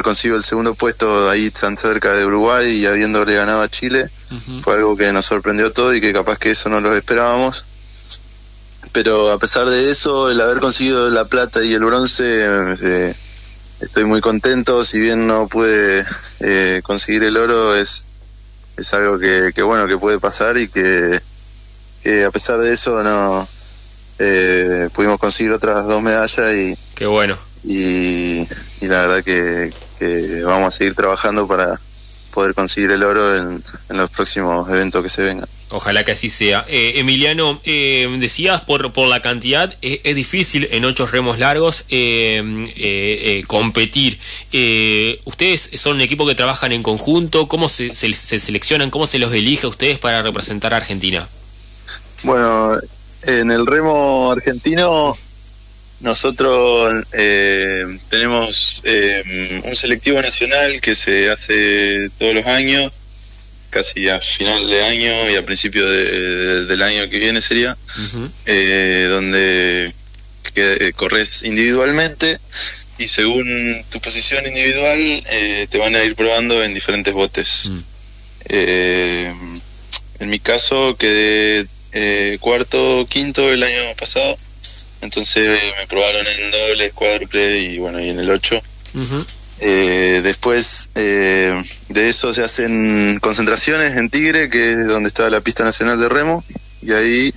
conseguido el segundo puesto ahí tan cerca de Uruguay y habiéndole ganado a Chile, fue algo que nos sorprendió a todos y que capaz que eso no lo esperábamos. Pero a pesar de eso, el haber conseguido la plata y el bronce, estoy muy contento. Si bien no pude conseguir el oro, es algo que bueno, que puede pasar y que a pesar de eso no pudimos conseguir otras 2 medallas y qué bueno. Y la verdad que vamos a seguir trabajando para poder conseguir el oro en los próximos eventos que se vengan. Ojalá que así sea. Emiliano, decías por la cantidad, es difícil en 8 remos largos competir. Ustedes son un equipo que trabajan en conjunto. ¿Cómo se seleccionan? ¿Cómo se los elige a ustedes para representar a Argentina? Bueno, en el remo argentino nosotros tenemos un selectivo nacional que se hace todos los años, casi a final de año y a principio del año que viene sería, donde corres individualmente y según tu posición individual te van a ir probando en diferentes botes. En mi caso quedé cuarto, quinto el año pasado. Entonces me probaron en doble, cuádruple y bueno, y en el 8. Después de eso se hacen concentraciones en Tigre, que es donde está la pista nacional de remo, y ahí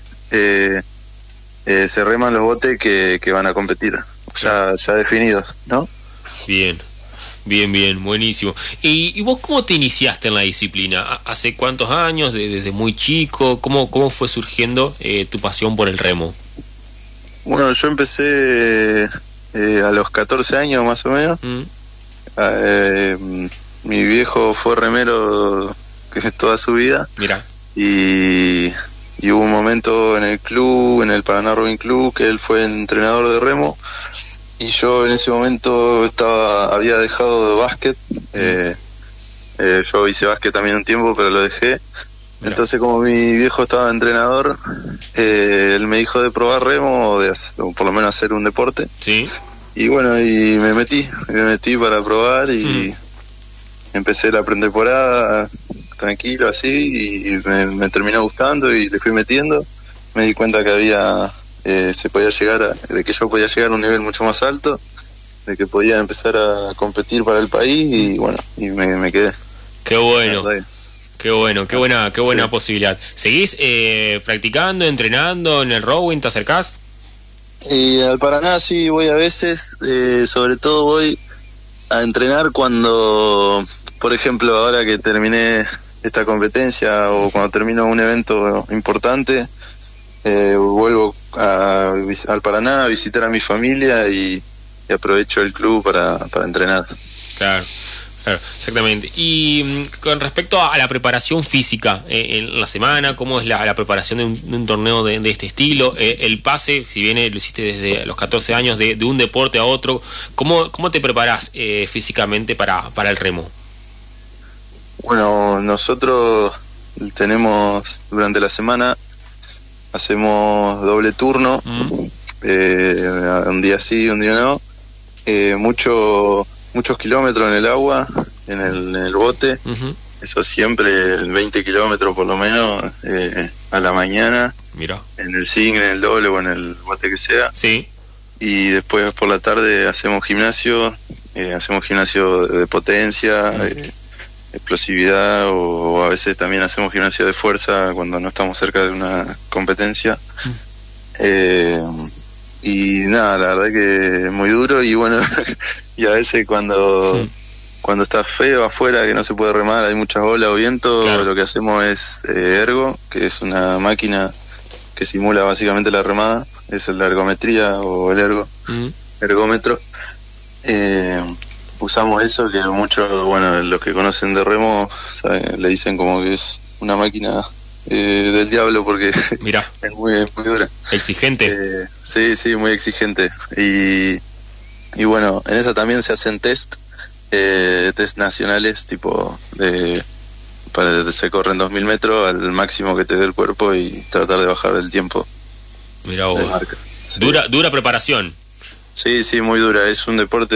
se reman los botes que van a competir, ya definidos, ¿no? Bien, buenísimo. ¿Y vos cómo te iniciaste en la disciplina? ¿Hace cuántos años? ¿Desde muy chico? ¿Cómo fue surgiendo tu pasión por el remo? Bueno, yo empecé a los 14 años más o menos. Mi viejo fue remero toda su vida. Mira. Y hubo un momento en el club, en el Paraná Rowing Club, que él fue entrenador de remo. Y yo en ese momento había dejado de básquet. Yo hice básquet también un tiempo, pero lo dejé. Mira. Entonces, como mi viejo estaba entrenador, él me dijo de probar remo, o por lo menos hacer un deporte. Sí. Y bueno, y me metí para probar y empecé la pretemporada tranquilo así y me terminó gustando y le fui metiendo. Me di cuenta que de que yo podía llegar a un nivel mucho más alto, de que podía empezar a competir para el país y bueno, y me quedé. Qué bueno. Qué buena posibilidad. ¿Seguís practicando, entrenando en el rowing? ¿Te acercás? Y al Paraná sí voy a veces, sobre todo voy a entrenar cuando, por ejemplo, ahora que terminé esta competencia o cuando termino un evento importante, vuelvo al Paraná a visitar a mi familia y aprovecho el club para entrenar. Claro, exactamente. Y con respecto a la preparación física en la semana, ¿cómo es la preparación de un torneo de este estilo? El pase, si bien lo hiciste desde los 14 años, de un deporte a otro, ¿cómo te preparás físicamente para el remo? Bueno, nosotros tenemos durante la semana, hacemos doble turno, un día sí, un día no, muchos kilómetros en el agua, en el bote, eso siempre, 20 kilómetros por lo menos, a la mañana. Mira. En el single, en el doble o en el bote que sea. Sí. Y después por la tarde hacemos gimnasio de potencia, explosividad, o a veces también hacemos gimnasio de fuerza cuando no estamos cerca de una competencia. Y nada, la verdad que es muy duro y bueno, y a veces cuando está feo afuera, que no se puede remar, hay muchas olas o viento, claro, lo que hacemos es ergo, que es una máquina que simula básicamente la remada, es la ergometría o el ergómetro. Usamos eso, que muchos, bueno, los que conocen de remo saben, le dicen como que es una máquina del diablo porque Mirá. es muy dura. Exigente. Sí, muy exigente. Y bueno, en esa también se hacen test nacionales, tipo se corren 2000 metros al máximo que te dé el cuerpo y tratar de bajar el tiempo. Mirá vos. De marca. Sí. Dura preparación. Sí, muy dura. Es un deporte